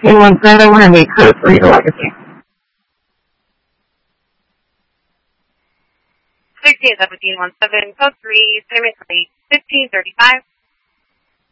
1317, we're going to make code for your legacy. 161717, code 3, payment rate 1535.